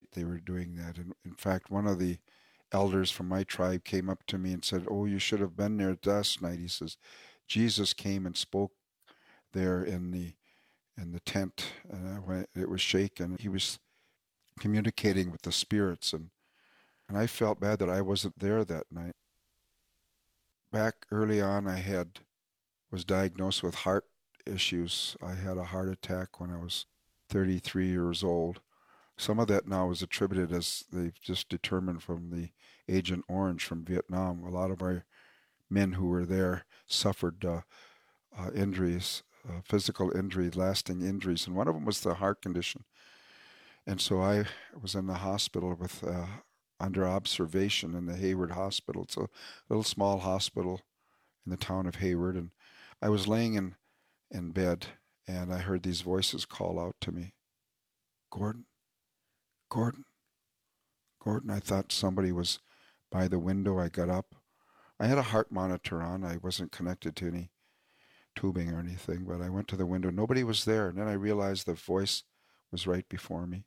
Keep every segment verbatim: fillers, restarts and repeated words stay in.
night they were doing that. And in fact, one of the elders from my tribe came up to me and said, "Oh, you should have been there last night." He says, "Jesus came and spoke there in the in the tent uh, when it was shaken. He was communicating with the spirits, and and I felt bad that I wasn't there that night." Back early on, I had was diagnosed with heart issues. I had a heart attack when I was thirty-three years old. Some of that now is attributed, as they've just determined, from the Agent Orange from Vietnam. A lot of our men who were there suffered uh, uh, injuries, uh, physical injuries, lasting injuries, and one of them was the heart condition. And so I was in the hospital with uh, under observation in the Hayward Hospital. It's a little small hospital in the town of Hayward, and I was laying in, in bed, and I heard these voices call out to me, "Gordon, Gordon, Gordon." I thought somebody was by the window. I got up. I had a heart monitor on. I wasn't connected to any tubing or anything, but I went to the window. Nobody was there, and then I realized the voice was right before me.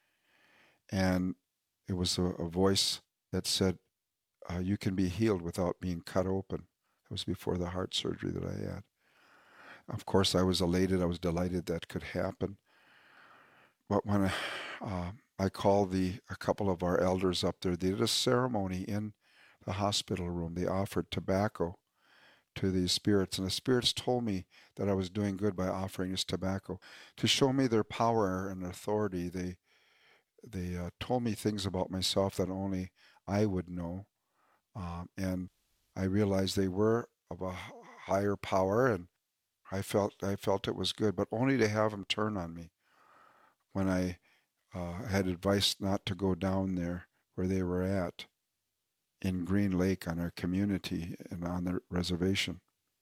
And it was a, a voice that said, uh, "You can be healed without being cut open." It was before the heart surgery that I had. Of course, I was elated. I was delighted that could happen. But when I, uh, I called the a couple of our elders up there, they did a ceremony in the hospital room. They offered tobacco to these spirits, and the spirits told me that I was doing good by offering this tobacco. To show me their power and authority, they they uh, told me things about myself that only I would know. Um, and I realized they were of a higher power, and I felt I felt it was good, but only to have them turn on me when I uh, had advice not to go down there where they were at in Green Lake on our community and on the reservation.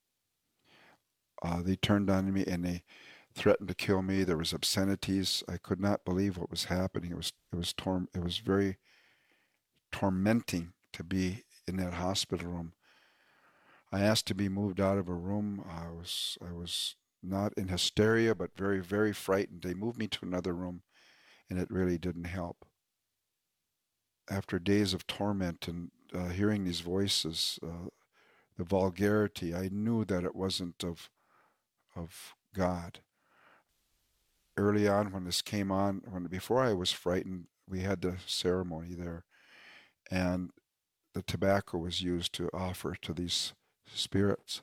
Uh, they turned on me and they threatened to kill me. There was obscenities. I could not believe what was happening. It was it was torm. It was very tormenting to be in that hospital room. I asked to be moved out of a room. I was I was not in hysteria, but very very frightened. They moved me to another room, and it really didn't help. After days of torment and uh, hearing these voices, uh, the vulgarity, I knew that it wasn't of of God. Early on, when this came on, when before I was frightened, we had the ceremony there, and the tobacco was used to offer to these spirits.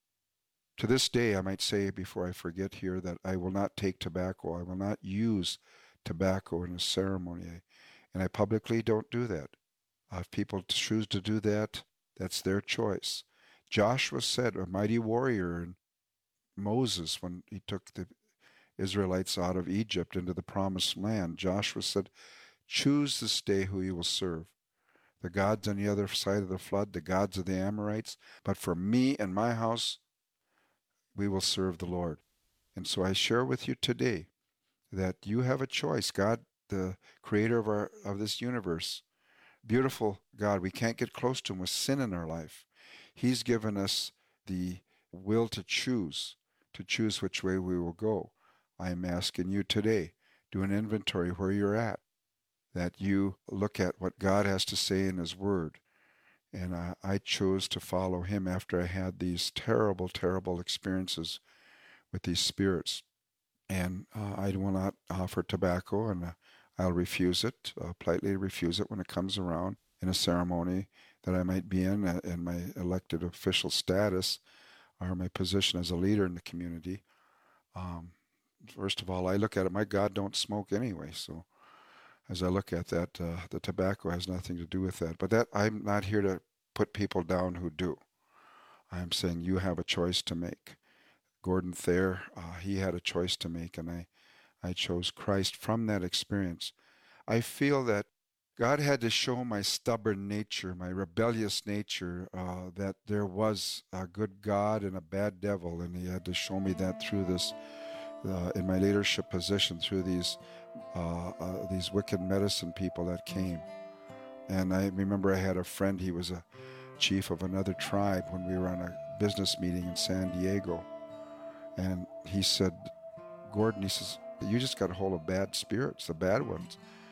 To this day, I might say, before I forget here, that I will not take tobacco. I will not use tobacco in a ceremony, and I publicly don't do that. Uh, if people choose to do that, that's their choice. Joshua said, a mighty warrior, and Moses, when he took the Israelites out of Egypt into the promised land, Joshua said, "Choose this day who you will serve. The gods on the other side of the flood, the gods of the Amorites, but for me and my house, we will serve the Lord." And so I share with you today that you have a choice. God, the creator of our of this universe, beautiful God, we can't get close to him with sin in our life. He's given us the will to choose, to choose which way we will go. I am asking you today, do an inventory where you're at, that you look at what God has to say in his word. And I, I chose to follow him after I had these terrible, terrible experiences with these spirits. And uh, I will not offer tobacco, and uh, I'll refuse it, uh, politely refuse it when it comes around in a ceremony that I might be in, uh, in my elected official status or my position as a leader in the community. Um, first of all, I look at it, my God don't smoke anyway, so as I look at that, uh, the tobacco has nothing to do with that. But that I'm not here to put people down who do. I'm saying you have a choice to make. Gordon Thayer, uh, he had a choice to make, and I, I chose Christ from that experience. I feel that God had to show my stubborn nature, my rebellious nature, uh, that there was a good God and a bad devil, and he had to show me that through this, uh, in my leadership position, through these uh, uh, these wicked medicine people that came. And I remember I had a friend, he was a chief of another tribe when we were on a business meeting in San Diego. And he said, "Gordon," he says, "you just got a hold of bad spirits, the bad ones."